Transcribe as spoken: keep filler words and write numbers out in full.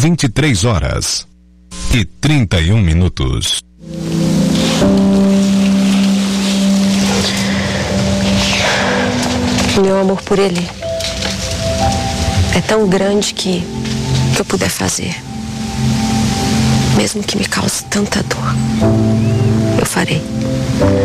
vinte e três horas e trinta e um minutos. Meu amor por ele é tão grande que o que eu puder fazer, mesmo que me cause tanta dor, eu farei.